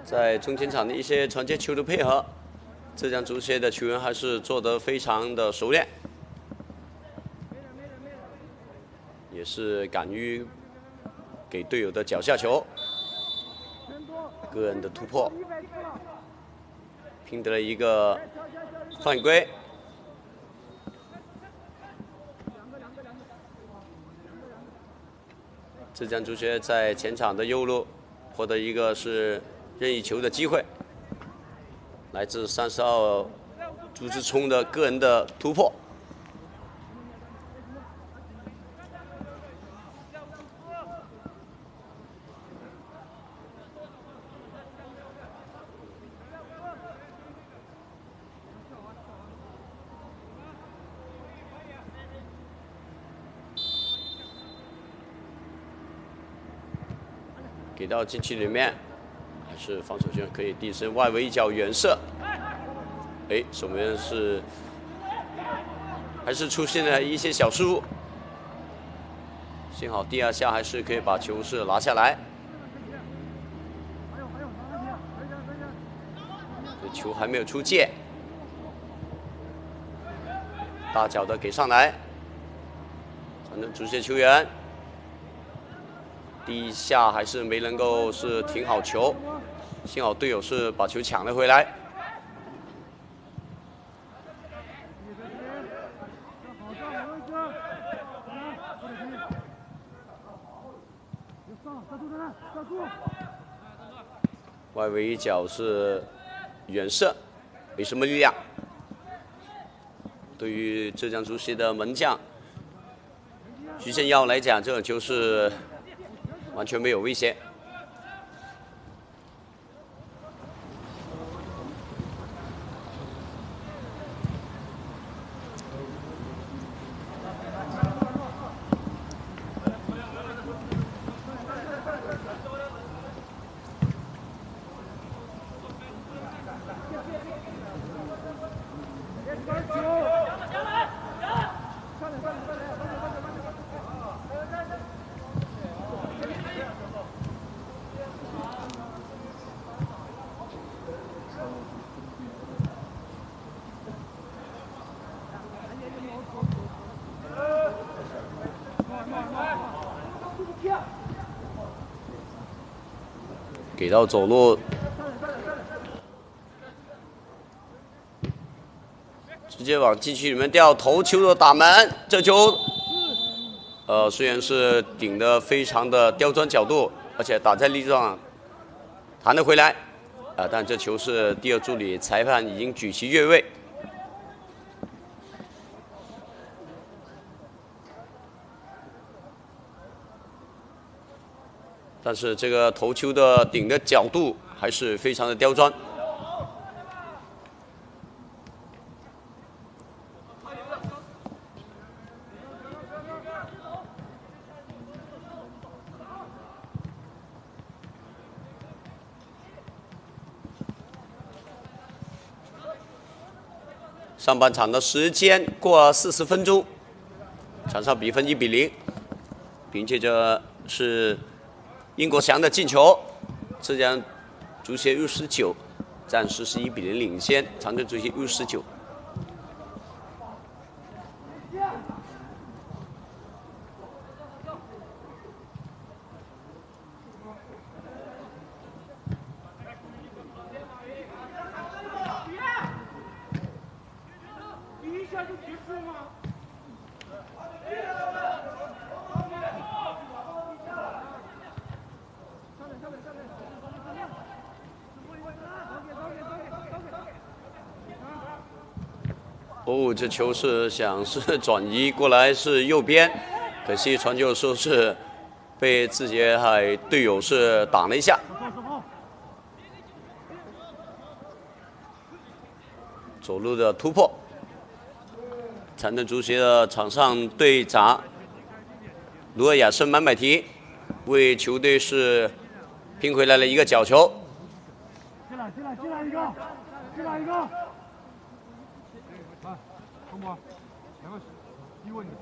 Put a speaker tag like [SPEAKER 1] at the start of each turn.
[SPEAKER 1] 在中前场的一些传接球的配合，浙江足协的球员还是做得非常的熟练，也是敢于给队友的脚下球，个人的突破，拼得了一个犯规。 浙江足协在前场的右路获得一个是任意球的机会，来自30号朱志聪的个人的突破。给到禁区里面，还是防守权可以递身外围一脚远射。哎，守门员还是出现了一些小失误，幸好第2下还是可以把球是拿下来。这球还没有出界，大脚的给上来，反正足协球员。 第1下还是没能够是停好球，幸好队友是把球抢了回来。外围一脚是远射，没什么力量。对于浙江足协的门将徐建耀来讲，这种球是。 完全没有威胁。给到走路，直接往禁区里面掉，头球的打门，这球，虽然是顶得非常的刁钻角度，而且打在力上弹了回来，但这球是第2助理裁判已经举旗越位。 但是这个头球的顶的角度还是非常的刁钻。上半场的时间过了40分钟，场上比分1比0，凭借着是。 殷国祥的进球，浙江足协U19暂时是1比0领先，长春足协U19。一下就结束吗？ 哦，这球是想是转移过来是右边，可惜传球的时候是被自己队友是挡了一下。左路的突破，长春足协的场上队长卢尔雅森满百提为球队是拼回来了一个角球。进来一个！通过，1问你。